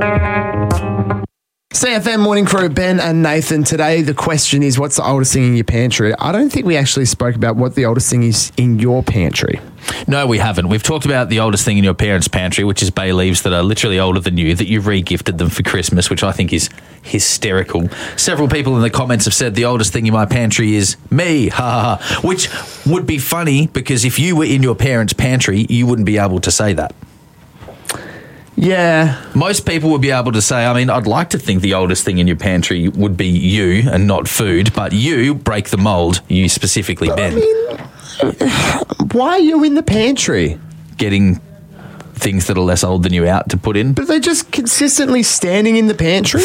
CFM Morning Crew, Ben and Nathan. Today, the question is, what's the oldest thing in your pantry? I don't think we actually spoke about what the oldest thing is in your pantry. No, we haven't. We've talked about the oldest thing in your parents' pantry, which is bay leaves that are literally older than you, that you've re-gifted them for Christmas, which I think is hysterical. Several people in the comments have said the oldest thing in my pantry is me, ha ha ha, which would be funny because if you were in your parents' pantry, you wouldn't be able to say that. Yeah. Most people would be able to say, I mean, I'd like to think the oldest thing in your pantry would be you and not food, but you break the mould, you specifically, Ben. I mean, why are you in the pantry? Getting things that are less old than you out to put in. But they're just consistently standing in the pantry?